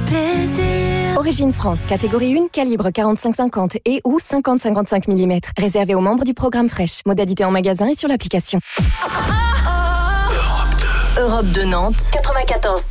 plaisir. Origine France, catégorie 1, calibre 45-50 et ou 50-55 mm. Réservé aux membres du programme Fresh. Modalité en magasin et sur l'application. Europe 2 Nantes 94.